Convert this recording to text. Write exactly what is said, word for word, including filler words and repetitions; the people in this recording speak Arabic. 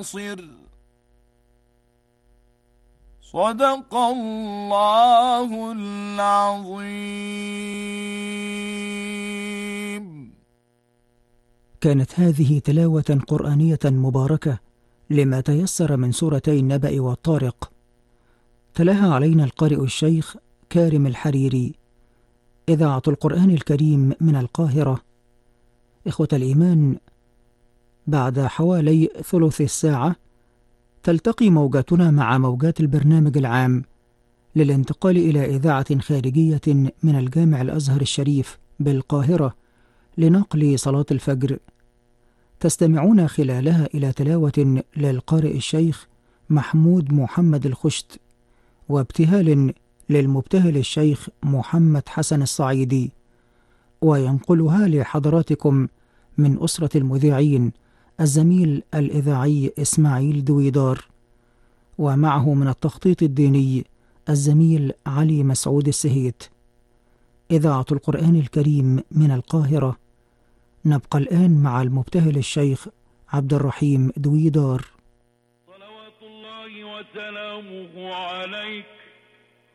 صر صدق الله العظيم. كانت هذه تلاوة قرآنية مباركة لما تيسر من سورتي النبأ والطارق، تلاها علينا القارئ الشيخ كارم الحريري، إذاعة القرآن الكريم من القاهرة. إخوة الإيمان، بعد حوالي ثلث الساعة تلتقي موجاتنا مع موجات البرنامج العام للانتقال إلى إذاعة خارجية من الجامع الأزهر الشريف بالقاهرة لنقل صلاة الفجر. تستمعون خلالها إلى تلاوة للقارئ الشيخ محمود محمد الخشت، وابتهال للمبتهل الشيخ محمد حسن الصعيدي، وينقلها لحضراتكم من أسرة المذيعين الزميل الإذاعي إسماعيل دويدار، ومعه من التخطيط الديني الزميل علي مسعود السهيت. إذاعة القرآن الكريم من القاهرة. نبقى الآن مع المبتهل الشيخ عبد الرحيم دويدار. صلوات الله وسلامه عليك